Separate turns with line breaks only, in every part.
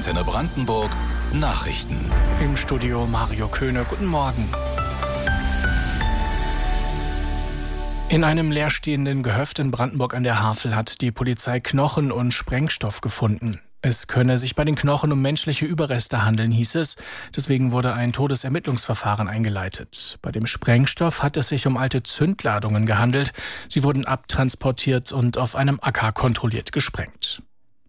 Antenne Brandenburg Nachrichten.
Im Studio Mario Köhne. Guten Morgen. In einem leerstehenden Gehöft in Brandenburg an der Havel hat die Polizei Knochen und Sprengstoff gefunden. Es könne sich bei den Knochen um menschliche Überreste handeln, hieß es. Deswegen wurde ein Todesermittlungsverfahren eingeleitet. Bei dem Sprengstoff hat es sich um alte Zündladungen gehandelt. Sie wurden abtransportiert und auf einem Acker kontrolliert gesprengt.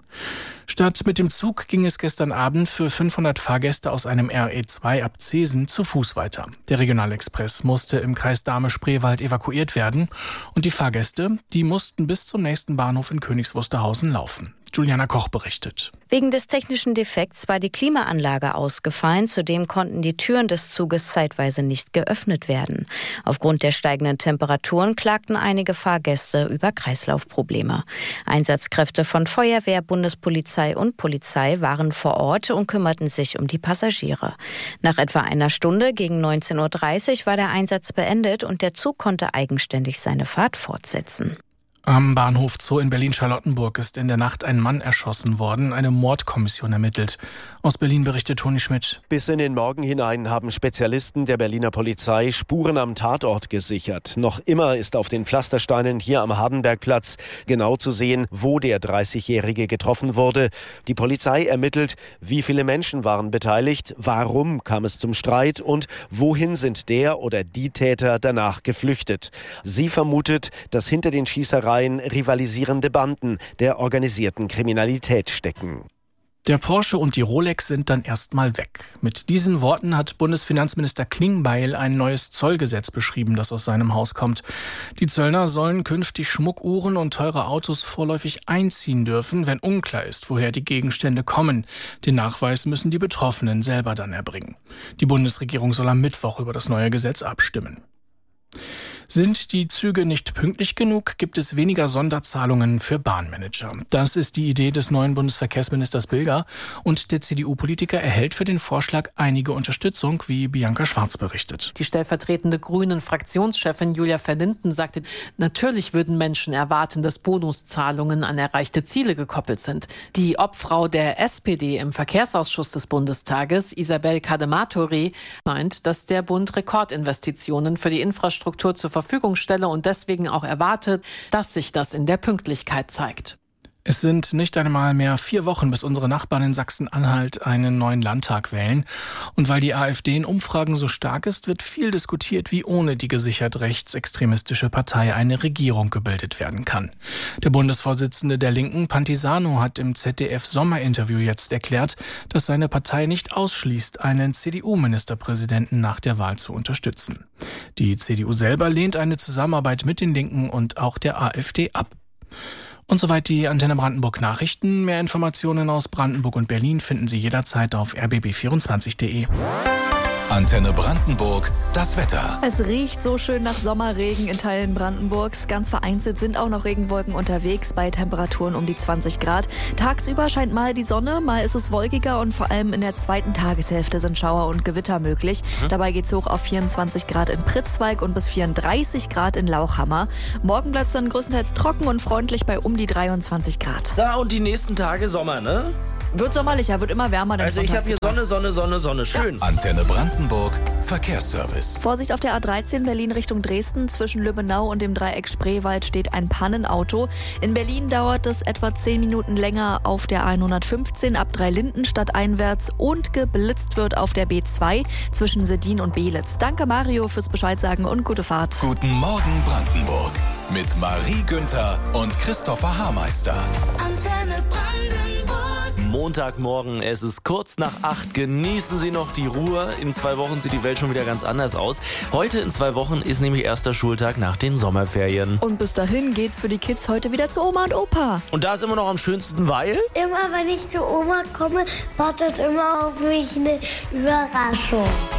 Statt mit dem Zug ging es gestern Abend für 500 Fahrgäste aus einem RE2 ab Zeesen zu Fuß weiter. Der Regionalexpress musste im Kreis Dahme-Spreewald evakuiert werden und die Fahrgäste, die mussten bis zum nächsten Bahnhof in Königs Wusterhausen laufen. Juliana Koch berichtet.
Wegen des technischen Defekts war die Klimaanlage ausgefallen. Zudem konnten die Türen des Zuges zeitweise nicht geöffnet werden. Aufgrund der steigenden Temperaturen klagten einige Fahrgäste über Kreislaufprobleme. Einsatzkräfte von Feuerwehr, Bundespolizei und Polizei waren vor Ort und kümmerten sich um die Passagiere. Nach etwa einer Stunde gegen 19:30 Uhr war der Einsatz beendet und der Zug konnte eigenständig seine Fahrt fortsetzen.
Am Bahnhof Zoo in Berlin-Charlottenburg ist in der Nacht ein Mann erschossen worden. Eine Mordkommission ermittelt. Aus Berlin berichtet Toni Schmidt.
Bis in den Morgen hinein haben Spezialisten der Berliner Polizei Spuren am Tatort gesichert. Noch immer ist auf den Pflastersteinen hier am Hardenbergplatz genau zu sehen, wo der 30-Jährige getroffen wurde. Die Polizei ermittelt, wie viele Menschen waren beteiligt, warum kam es zum Streit und wohin sind der oder die Täter danach geflüchtet. Sie vermutet, dass hinter den Schießereien rivalisierende Banden der organisierten Kriminalität stecken.
Der Porsche und die Rolex sind dann erstmal weg. Mit diesen Worten hat Bundesfinanzminister Klingbeil ein neues Zollgesetz beschrieben, das aus seinem Haus kommt. Die Zöllner sollen künftig Schmuckuhren und teure Autos vorläufig einziehen dürfen, wenn unklar ist, woher die Gegenstände kommen. Den Nachweis müssen die Betroffenen selber dann erbringen. Die Bundesregierung soll am Mittwoch über das neue Gesetz abstimmen. Sind die Züge nicht pünktlich genug, gibt es weniger Sonderzahlungen für Bahnmanager. Das ist die Idee des neuen Bundesverkehrsministers Bilger und der CDU-Politiker erhält für den Vorschlag einige Unterstützung, wie Bianca Schwarz berichtet.
Die stellvertretende Grünen-Fraktionschefin Julia Verlinden sagte, natürlich würden Menschen erwarten, dass Bonuszahlungen an erreichte Ziele gekoppelt sind. Die Obfrau der SPD im Verkehrsausschuss des Bundestages, Isabel Cadematori, meint, dass der Bund Rekordinvestitionen für die Infrastruktur zur Verfügung stelle und deswegen auch erwartet, dass sich das in der Pünktlichkeit zeigt.
Es sind nicht einmal mehr 4 Wochen, bis unsere Nachbarn in Sachsen-Anhalt einen neuen Landtag wählen. Und weil die AfD in Umfragen so stark ist, wird viel diskutiert, wie ohne die gesichert rechtsextremistische Partei eine Regierung gebildet werden kann. Der Bundesvorsitzende der Linken, Pantisano, hat im ZDF-Sommerinterview jetzt erklärt, dass seine Partei nicht ausschließt, einen CDU-Ministerpräsidenten nach der Wahl zu unterstützen. Die CDU selber lehnt eine Zusammenarbeit mit den Linken und auch der AfD ab. Und soweit die Antenne Brandenburg Nachrichten. Mehr Informationen aus Brandenburg und Berlin finden Sie jederzeit auf rbb24.de.
Antenne Brandenburg, das Wetter.
Es riecht so schön nach Sommerregen in Teilen Brandenburgs. Ganz vereinzelt sind auch noch Regenwolken unterwegs bei Temperaturen um die 20 Grad. Tagsüber scheint mal die Sonne, mal ist es wolkiger und vor allem in der zweiten Tageshälfte sind Schauer und Gewitter möglich. Dabei geht's hoch auf 24 Grad in Pritzwalk und bis 34 Grad in Lauchhammer. Morgen bleibt es dann größtenteils trocken und freundlich bei um die 23 Grad.
So, und die nächsten Tage Sommer, ne?
Wird sommerlicher, wird immer wärmer.
Also ich habe hier Sonne, schön.
Ja. Antenne Brandenburg, Verkehrsservice.
Vorsicht auf der A13 Berlin Richtung Dresden. Zwischen Lübbenau und dem Dreieck Spreewald steht ein Pannenauto. In Berlin dauert es etwa 10 Minuten länger auf der A115 ab Dreilinden stadteinwärts und geblitzt wird auf der B2 zwischen Seddin und Beelitz. Danke Mario fürs Bescheidsagen und gute Fahrt.
Guten Morgen Brandenburg mit Marie Günther und Christopher Haarmeister.
Antenne Brandenburg.
Montagmorgen, es ist kurz nach 8. Genießen Sie noch die Ruhe. In 2 Wochen sieht die Welt schon wieder ganz anders aus. Heute in 2 Wochen ist nämlich erster Schultag nach den Sommerferien.
Und bis dahin geht's für die Kids heute wieder zu Oma und Opa.
Und da ist immer noch am schönsten, weil?
Immer wenn ich zu Oma komme, wartet immer auf mich eine Überraschung.